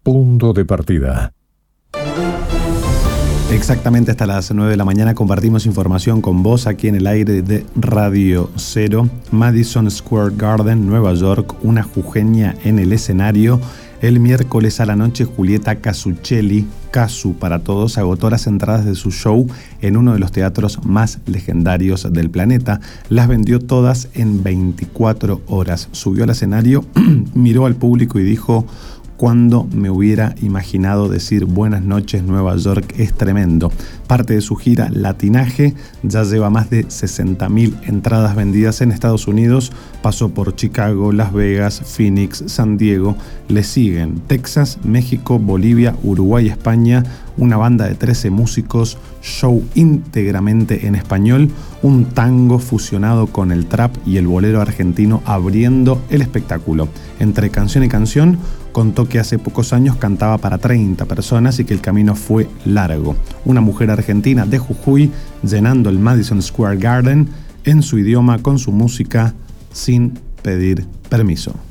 Punto de partida. Exactamente hasta las 9 de la mañana compartimos información con vos aquí en el aire de Radio Cero. Madison Square Garden, Nueva York, una jujeña en el escenario. El miércoles a la noche, Julieta Casuccelli, Casu para todos, agotó las entradas de su show en uno de los teatros más legendarios del planeta. Las vendió todas en 24 horas. Subió al escenario, miró al público y dijo: cuando me hubiera imaginado decir buenas noches Nueva York, es tremendo. Parte de su gira Latinaje ya lleva más de 60.000 entradas vendidas en Estados Unidos. Pasó por Chicago, Las Vegas, Phoenix, San Diego. Le siguen Texas, México, Bolivia, Uruguay, España. Una banda de 13 músicos, show íntegramente en español, un tango fusionado con el trap y el bolero argentino abriendo el espectáculo. Entre canción y canción, contó que hace pocos años cantaba para 30 personas y que el camino fue largo. Una mujer argentina de Jujuy llenando el Madison Square Garden en su idioma, con su música, sin pedir permiso.